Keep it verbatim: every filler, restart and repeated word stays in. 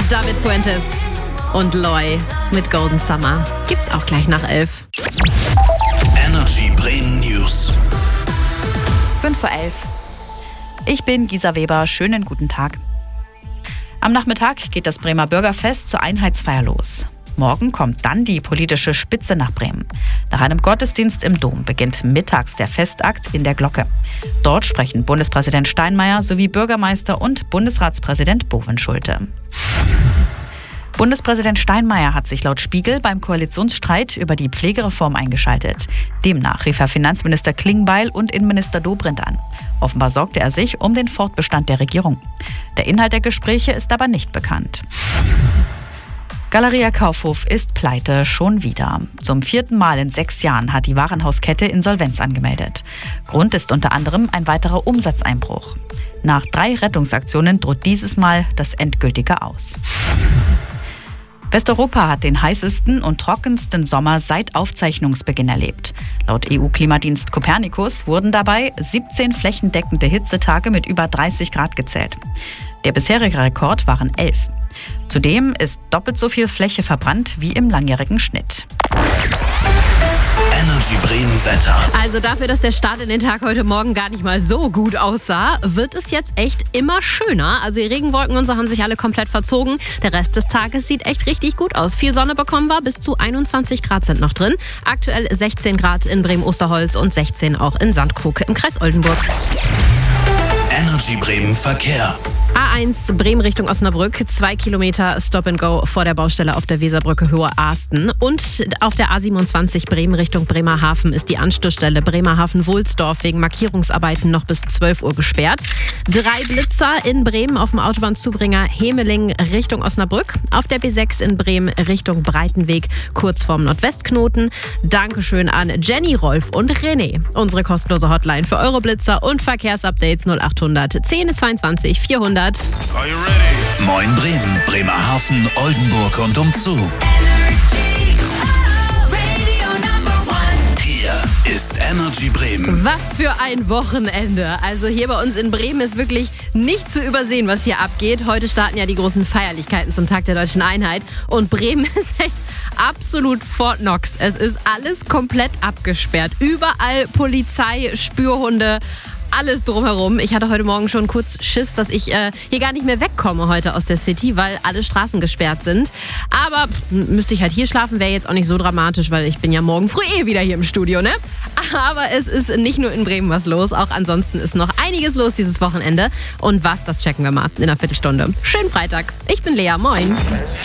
David Puentes und Loy mit Golden Summer. Gibt's auch gleich nach elf. Energy Bremen News. fünf vor elf. Ich bin Gisa Weber. Schönen guten Tag. Am Nachmittag geht das Bremer Bürgerfest zur Einheitsfeier los. Morgen kommt dann die politische Spitze nach Bremen. Nach einem Gottesdienst im Dom beginnt mittags der Festakt in der Glocke. Dort sprechen Bundespräsident Steinmeier sowie Bürgermeister und Bundesratspräsident Bovenschulte. Bundespräsident Steinmeier hat sich laut Spiegel beim Koalitionsstreit über die Pflegereform eingeschaltet. Demnach rief er Finanzminister Klingbeil und Innenminister Dobrindt an. Offenbar sorgte er sich um den Fortbestand der Regierung. Der Inhalt der Gespräche ist aber nicht bekannt. Galeria Kaufhof ist pleite, schon wieder. Zum vierten Mal in sechs Jahren hat die Warenhauskette Insolvenz angemeldet. Grund ist unter anderem ein weiterer Umsatzeinbruch. Nach drei Rettungsaktionen droht dieses Mal das endgültige Aus. Westeuropa hat den heißesten und trockensten Sommer seit Aufzeichnungsbeginn erlebt. Laut E U-Klimadienst Copernicus wurden dabei siebzehn flächendeckende Hitzetage mit über dreißig Grad gezählt. Der bisherige Rekord waren elf. Zudem ist doppelt so viel Fläche verbrannt wie im langjährigen Schnitt. Energy Bremen Wetter. Also dafür, dass der Start in den Tag heute Morgen gar nicht mal so gut aussah, wird es jetzt echt immer schöner. Also die Regenwolken und so haben sich alle komplett verzogen. Der Rest des Tages sieht echt richtig gut aus. Viel Sonne bekommen wir, bis zu einundzwanzig Grad sind noch drin. Aktuell sechzehn Grad in Bremen-Osterholz und sechzehn auch in Sandkrug im Kreis Oldenburg. Energy Bremen Verkehr. A eins Bremen Richtung Osnabrück, zwei Kilometer Stop and Go vor der Baustelle auf der Weserbrücke Hohe Arsten. Und auf der A siebenundzwanzig Bremen Richtung Bremerhaven ist die Anschlussstelle Bremerhaven-Wohlsdorf wegen Markierungsarbeiten noch bis zwölf Uhr gesperrt. Drei Blitzer in Bremen auf dem Autobahnzubringer Hemeling Richtung Osnabrück. Auf der B sechs in Bremen Richtung Breitenweg kurz vorm Nordwestknoten. Dankeschön an Jenny, Rolf und René. Unsere kostenlose Hotline für eure Blitzer und Verkehrsupdates null achthundert zehn zweiundzwanzig vierhundert. Are you ready? Moin Bremen, Bremerhaven, Oldenburg und umzu. Hier ist Energy Bremen. Was für ein Wochenende. Also hier bei uns in Bremen ist wirklich nicht zu übersehen, was hier abgeht. Heute starten ja die großen Feierlichkeiten zum Tag der Deutschen Einheit. Und Bremen ist echt absolut Fort Knox. Es ist alles komplett abgesperrt. Überall Polizei, Spürhunde, alles drumherum. Ich hatte heute Morgen schon kurz Schiss, dass ich äh, hier gar nicht mehr wegkomme heute aus der City, weil alle Straßen gesperrt sind. Aber pff, müsste ich halt hier schlafen, wäre jetzt auch nicht so dramatisch, weil ich bin ja morgen früh eh wieder hier im Studio, ne? Aber es ist nicht nur in Bremen was los, auch ansonsten ist noch einiges los dieses Wochenende. Und was, das checken wir mal in einer Viertelstunde. Schönen Freitag. Ich bin Lea, moin.